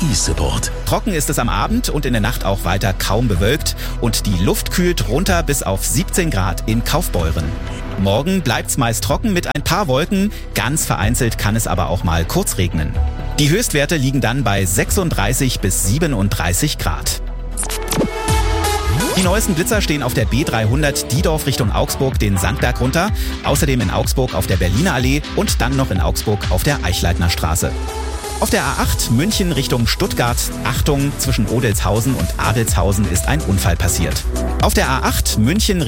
Verkehrs-Service-Support. Trocken ist es am Abend und in der Nacht auch weiter kaum bewölkt und die Luft kühlt runter bis auf 17 Grad in Kaufbeuren. Morgen bleibt's meist trocken mit ein paar Wolken, ganz vereinzelt kann es aber auch mal kurz regnen. Die Höchstwerte liegen dann bei 36 bis 37 Grad. Die neuesten Blitzer stehen auf der B300 Diedorf Richtung Augsburg den Sandberg runter, außerdem in Augsburg auf der Berliner Allee und dann noch in Augsburg auf der Eichleitner Straße. Auf der A8 München Richtung Stuttgart, Achtung, zwischen Odelshausen und Adelshausen ist ein Unfall passiert. Auf der A8 München